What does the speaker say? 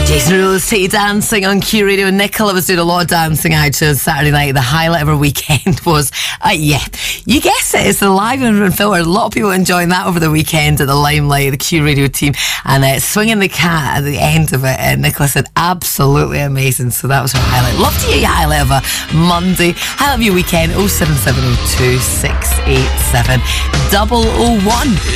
Jason Rose, Take You Dancing on Q Radio. Nicola was doing a lot of dancing actually on Saturday night. The highlight of her weekend was, you guessed it, it's the live in Filter. A lot of people enjoying that over the weekend at the Limelight, the Q Radio team, and swinging the cat at the end of it. Nicola said, absolutely amazing. So that was her highlight. Love to hear your highlight of a Monday. Highlight of your weekend, 07702 687 001.